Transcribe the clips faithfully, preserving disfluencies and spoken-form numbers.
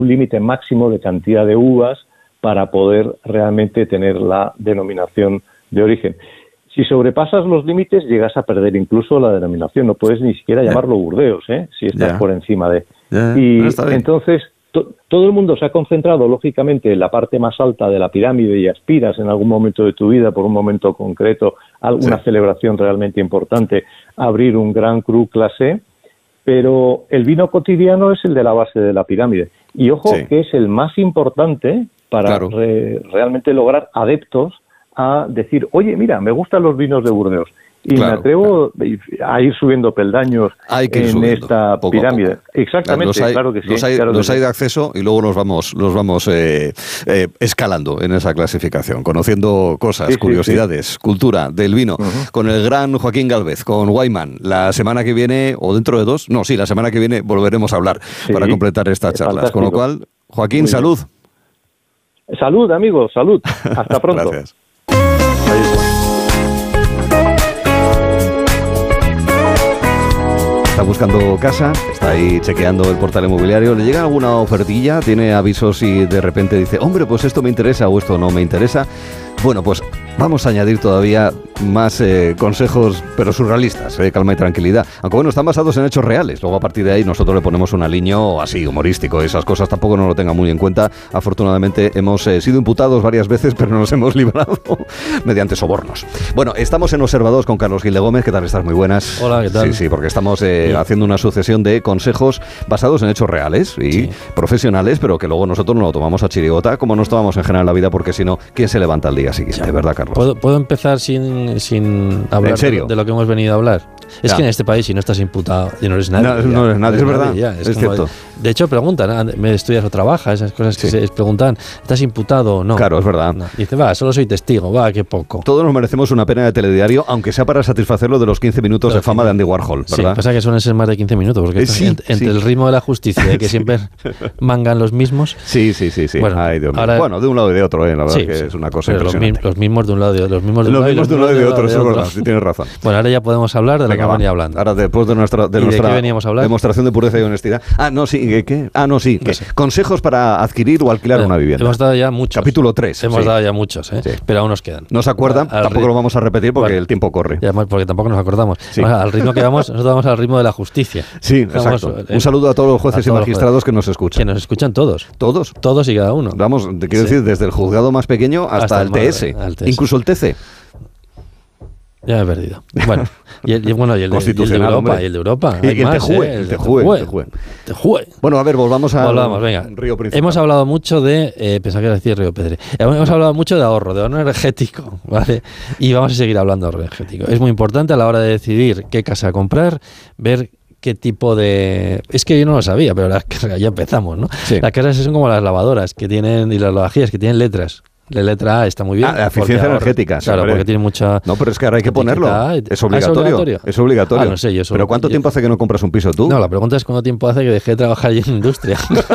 un límite máximo de cantidad de uvas para poder realmente tener la denominación de origen. Si sobrepasas los límites, llegas a perder incluso la denominación. No puedes ni siquiera llamarlo Burdeos, ¿eh? Si estás yeah. por encima de... Yeah. Y entonces, to, todo el mundo se ha concentrado, lógicamente, en la parte más alta de la pirámide y aspiras en algún momento de tu vida, por un momento concreto, a alguna sí. celebración realmente importante, a abrir un Gran Cru clase, pero el vino cotidiano es el de la base de la pirámide. Y ojo, sí. que es el más importante para claro. re, realmente lograr adeptos a decir, oye, mira, me gustan los vinos de Burdeos. Y claro, me atrevo claro. a ir subiendo peldaños hay que ir en subiendo, esta poco pirámide. Poco. Exactamente, los hay, claro que sí. Los hay, claro los que hay sí. de acceso y luego nos vamos, nos vamos eh, eh, escalando en esa clasificación, conociendo cosas, sí, curiosidades, sí, sí. cultura del vino, uh-huh. con el gran Joaquín Gálvez, con Wayman. La semana que viene, o dentro de dos, no, sí, la semana que viene volveremos a hablar sí, para completar estas charlas. Fantástico. Con lo cual, Joaquín, salud. Salud, amigos, salud. Hasta pronto. Gracias. Está buscando casa, está ahí chequeando el portal inmobiliario, le llega alguna ofertilla, tiene avisos y de repente dice, hombre, pues esto me interesa o esto no me interesa. Bueno, pues vamos a añadir todavía más eh, consejos, pero surrealistas, eh, calma y tranquilidad. Aunque bueno, están basados en hechos reales. Luego a partir de ahí nosotros le ponemos un aliño así, humorístico. Esas cosas tampoco no lo tengan muy en cuenta. Afortunadamente hemos eh, sido imputados varias veces, pero nos hemos librado mediante sobornos. Bueno, estamos en Observados con Carlos Gil de Gómez. ¿Qué tal estás? Muy buenas. Hola, ¿qué tal? Sí, sí, porque estamos eh, sí. haciendo una sucesión de consejos basados en hechos reales y sí. profesionales, pero que luego nosotros no lo tomamos a chirigota, como nos tomamos en general en la vida, porque si no, ¿quién se levanta el día siguiente? ¿De verdad, Carlos? ¿Puedo, ¿Puedo empezar sin, sin hablar ¿En serio? De, de lo que hemos venido a hablar? Es ya. que en este país, si no estás imputado, y no eres nadie. No, ya, no eres nadie, es verdad. Ya, es es como, cierto. De hecho, preguntan, ¿me estudias o trabajas? Esas cosas que sí. se preguntan, ¿estás imputado o no? Claro, es verdad. No. Dice, va, solo soy testigo, va, qué poco. Todos nos merecemos una pena de telediario, aunque sea para satisfacerlo de los quince minutos claro, de fama sí. de Andy Warhol, ¿verdad? Sí, pasa que suelen ser más de quince minutos, porque eh, sí, entre, sí. entre el ritmo de la justicia y que sí. siempre mangan los mismos. Sí, sí, sí. sí. Bueno, Ay, Dios mío. ahora, bueno, de un lado y de otro, ¿eh? La verdad sí, que sí. es una cosa Pero impresionante. Los, los mismos de un lado y los mismos de un los lado, mismos de un lado y de otro, eso es verdad, sí, tienes razón. Bueno, ahora ya podemos hablar de lo Venga, que va. venía hablando. Ahora, después de nuestra, de ¿Y nuestra de qué veníamos a hablar? demostración de pureza y honestidad. Ah, no, sí, ¿qué? qué? Ah, no, sí. No sé. Consejos para adquirir o alquilar Bueno, una vivienda. Hemos dado ya muchos. Capítulo tres. Hemos sí. dado ya muchos, ¿eh? Sí. Pero aún nos quedan. No se acuerdan, al tampoco ri- lo vamos a repetir porque vale. el tiempo corre. Y además, porque tampoco nos acordamos. Sí. Bueno, al ritmo que vamos, nosotros vamos al ritmo de la justicia. Sí, vamos, exacto. eh, Un saludo a todos los jueces y todos los magistrados jueces. que nos escuchan. Que nos escuchan todos. ¿Todos? Todos y cada uno. Vamos, te quiero Sí. decir, desde el juzgado más pequeño hasta, Hasta el el T más- S, al T S. incluso el T C. Ya me he perdido. Bueno, y el, y, bueno, y el, de, y el de Constitucional, Europa. hombre. Y el de Europa. Y Hay el más, TEJUE, ¿eh? el TEJUE, el TEJUE. TEJUE. Bueno, a ver, volvamos a Volvamos, venga. Río Principal. Hemos hablado mucho de, eh, pensaba que era decir Río Pedre, hemos hablado mucho de ahorro, de ahorro energético, ¿vale? Y vamos a seguir hablando de ahorro energético. Es muy importante a la hora de decidir qué casa comprar, ver qué tipo de... Es que yo no lo sabía, pero las casas, ya empezamos, ¿no? Sí. Las casas son como las lavadoras que tienen y las lavavajillas que tienen letras. La letra A está muy bien. Ah, la eficiencia energética. Claro, hombre. porque tiene mucha... No, pero es que ahora hay que ponerlo. etiqueta. Es obligatorio. ¿Ah, ¿es obligatorio? Es obligatorio. Ah, no sé, yo solo- ¿Pero cuánto yo- tiempo hace que no compras un piso tú? No, la pregunta es cuánto tiempo hace que dejé de trabajar yo en industria.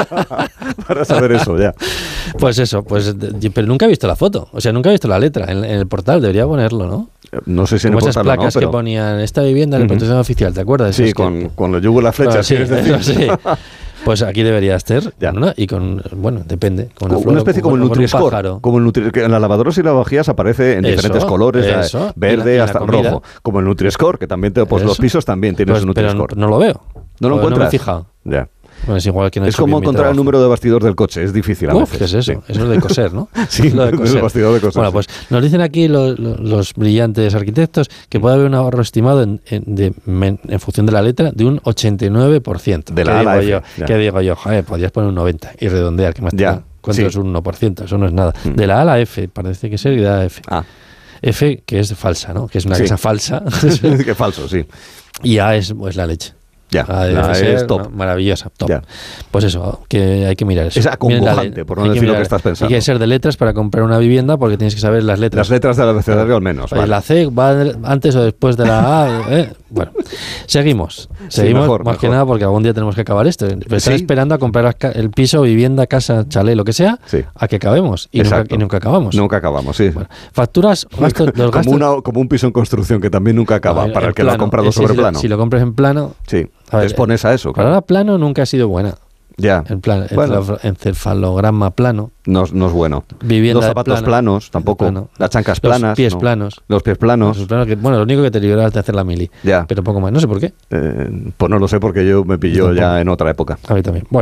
Para saber eso, ya. Pues eso, pues de- pero nunca he visto la foto. O sea, nunca he visto la letra en, en el portal. Debería ponerlo, ¿no? No sé si en Como el esas portal o no, placas pero... que ponían esta vivienda en el Ujú. protección oficial, ¿te acuerdas? Sí, Esas que- con, con los yugos y las flechas. Claro, sí, ¿quieres decir? eso sí. Pues aquí debería estar, Ya. ¿no? Y con, bueno, depende. Con una, Como flor, una especie con- como el con un Nutri-Score. pájaro. Como el Nutri- que en las lavadoras y lavadoras aparece en Eso, diferentes colores, la- eso. verde Y la- y la hasta comida. rojo. Como el Nutri-Score, que también te, pues Eso. los pisos también tienen Pues, un pero Nutri-Score. no lo veo. ¿No lo O encuentras? No me he fijado. Ya. Bueno, es igual que no he Es hecho como bien mi encontrar el trabajo. número de bastidor del coche, es difícil a Uf, veces. ¿qué es eso? Sí. Eso es lo de coser, ¿no? Sí, Lo de el coser. bastidor de coser, Bueno, sí. pues nos dicen aquí los, los, los brillantes arquitectos que puede haber un ahorro estimado en, en, de, men- en función de la letra de un ochenta y nueve por ciento. De la ¿Qué A a la digo F, yo? ya. ¿Qué digo yo? Joder, podrías poner un noventa y redondear, que más te Ya, da. ¿Cuánto sí. es un uno por ciento? Eso no es nada. Mm. De la A a la F, parece que ser y de la F. Ah, F, que es falsa, ¿no? Que es una Sí. casa falsa. qué falso, sí. Y A es pues, la leche. Ya, A debe la ser, es top. ¿no? Maravillosa, top. Ya. Pues eso, que hay que mirar eso. Es Miren la acongojante, le- por no hay que decir lo mirar- que estás pensando. Hay que ser de letras para comprar una vivienda porque tienes que saber las letras. Las letras del abecedario al menos. Oye, vale. La C va antes o después de la A. ¿eh? Bueno, seguimos. Seguimos mejor, más mejor. que nada porque algún día tenemos que acabar esto. Pero están Sí. esperando a comprar las ca- el piso, vivienda, casa, chalet, lo que sea, Sí. a que acabemos. Y nunca, Exacto. y nunca acabamos. Nunca acabamos, sí. Bueno, facturas, gastos, los gastos. como, una, como un piso en construcción que también nunca acaba, No, para en el que lo ha plano. comprado Ese, sobre si lo- plano. Si lo compras en plano. Sí, A te ver, expones a eso, Para claro. ahora plano nunca ha sido buena. Ya. En plan, Bueno. encefalograma plano. No, no es bueno. Vivienda Los zapatos plana, planos, tampoco. plano. Las chancas Los planas. pies no. planos. Los pies planos. Los planos que, bueno, lo único que te liberas de hacer la mili. Ya. Pero poco más. No sé por qué. Eh, pues no lo sé porque yo me pilló Yo ya tampoco. en otra época. A mí también. Bueno.